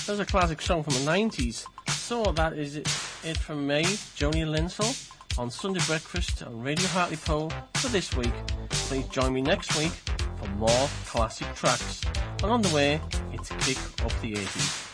There's a classic song from the 90s. So that is it from me, Joni Linsell, on Sunday Breakfast on Radio Hartlepool for this week. Please join me next week for more classic tracks. And on the way, it's Kick Up the 80s.